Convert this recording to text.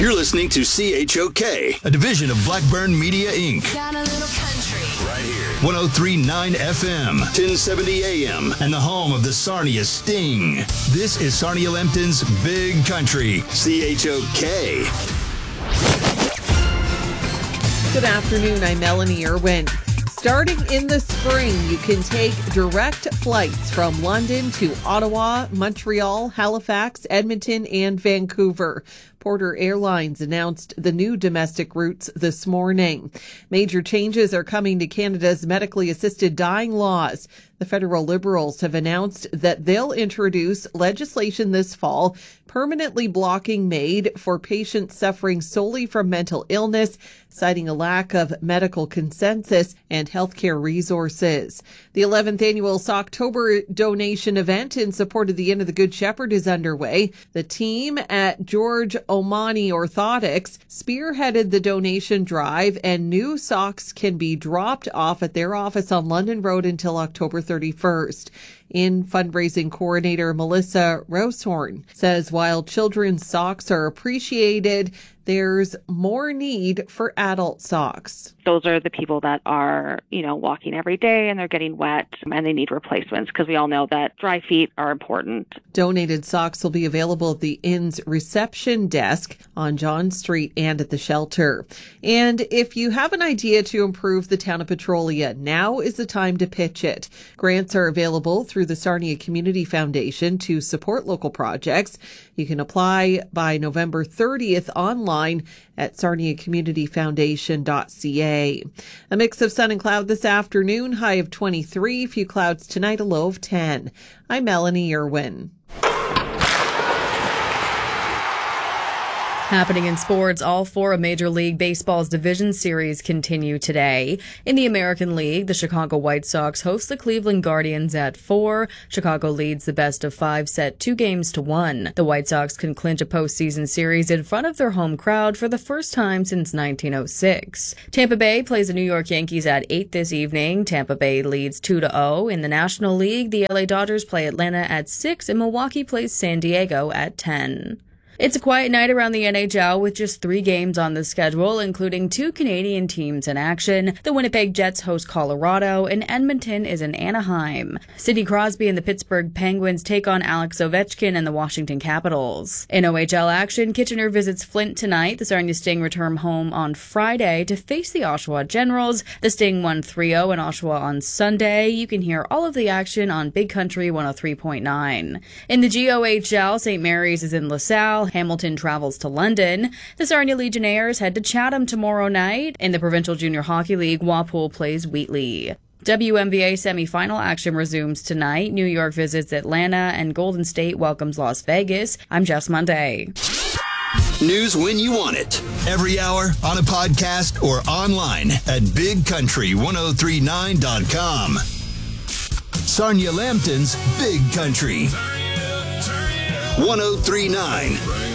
You're listening to CHOK, a division of Blackburn Media, Inc. Got a little country. Right here. 103.9 FM, 1070 AM, and the home of the Sarnia Sting. This is Sarnia-Lempton's Big Country, CHOK. Good afternoon, I'm Melanie Irwin. Starting in the spring, you can take direct flights from London to Ottawa, Montreal, Halifax, Edmonton, and Vancouver. Porter Airlines announced the new domestic routes this morning. Major changes are coming to Canada's medically assisted dying laws. The federal Liberals have announced that they'll introduce legislation this fall permanently blocking MAID for patients suffering solely from mental illness, citing a lack of medical consensus and healthcare resources. The 11th annual Socktober donation event in support of the Inn of the Good Shepherd is underway. The team at George Omani Orthotics spearheaded the donation drive, and new socks can be dropped off at their office on London Road until October 31st. In fundraising coordinator Melissa Rosehorn says while children's socks are appreciated, there's more need for adult socks. Those are the people that are, walking every day and they're getting wet and they need replacements because we all know that dry feet are important. Donated socks will be available at the Inn's reception desk on John Street and at the shelter. And if you have an idea to improve the town of Petrolia, now is the time to pitch it. Grants are available through the Sarnia Community Foundation to support local projects. You can apply by November 30th online at sarniacommunityfoundation.ca. A mix of sun and cloud this afternoon, high of 23, few clouds tonight, a low of 10. I'm Melanie Irwin. Happening in sports, all four of Major League Baseball's division series continue today. In the American League, the Chicago White Sox host the Cleveland Guardians at 4. Chicago leads the best of 5 set 2-1. The White Sox can clinch a postseason series in front of their home crowd for the first time since 1906. Tampa Bay plays the New York Yankees at 8 this evening. Tampa Bay leads 2-0. In the National League, the LA Dodgers play Atlanta at 6 and Milwaukee plays San Diego at 10. It's a quiet night around the NHL with just 3 games on the schedule, including 2 Canadian teams in action. The Winnipeg Jets host Colorado, and Edmonton is in Anaheim. Sidney Crosby and the Pittsburgh Penguins take on Alex Ovechkin and the Washington Capitals. In OHL action, Kitchener visits Flint tonight. The Sarnia Sting return home on Friday to face the Oshawa Generals. The Sting won 3-0 in Oshawa on Sunday. You can hear all of the action on Big Country 103.9. In the GOHL, St. Mary's is in LaSalle. Hamilton travels to London. The Sarnia Legionnaires head to Chatham tomorrow night. In the Provincial Junior Hockey League, Walpole plays Wheatley. WNBA semifinal action resumes tonight. New York visits Atlanta and Golden State welcomes Las Vegas. I'm Jess Monday. News when you want it. Every hour on a podcast or online at bigcountry1039.com. Sarnia-Lempton's Big Country. 103.9